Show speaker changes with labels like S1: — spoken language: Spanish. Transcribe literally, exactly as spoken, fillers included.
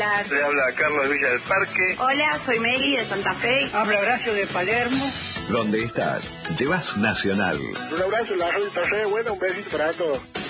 S1: Le habla Carlos de Villa del Parque.
S2: Hola, soy Meli de Santa Fe.
S3: Habla Horacio de Palermo.
S4: ¿Dónde estás? Llevas Nacional.
S1: Un abrazo, la radio está re buena, un besito para todos.